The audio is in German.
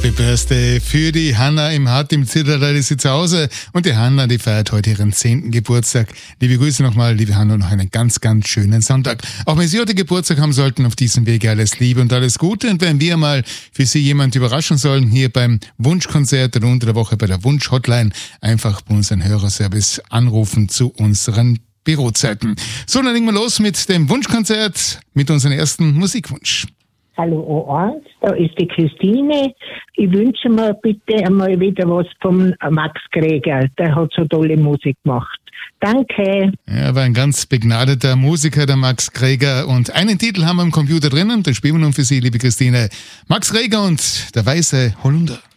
Happy Birthday für die Hanna im Hart im Zillertal, die sitzt zu Hause. Und die Hanna, die feiert heute ihren 10. Geburtstag. Liebe Grüße nochmal, liebe Hanna, noch einen ganz, ganz schönen Sonntag. Auch wenn Sie heute Geburtstag haben sollten, auf diesem Weg alles Liebe und alles Gute. Und wenn wir mal für Sie jemand überraschen sollen, hier beim Wunschkonzert oder unter der Woche bei der Wunsch-Hotline, einfach bei unseren Hörerservice anrufen zu unseren Bürozeiten. So, dann legen wir los mit dem Wunschkonzert, mit unserem ersten Musikwunsch. Hallo O1, da ist die Christine. Ich wünsche mir bitte einmal wieder was vom Max Greger. Der hat so tolle Musik gemacht. Danke. Er war ein ganz begnadeter Musiker, der Max Greger. Und einen Titel haben wir im Computer drinnen, den spielen wir nun für Sie, liebe Christine. Max Greger und der weiße Holunder.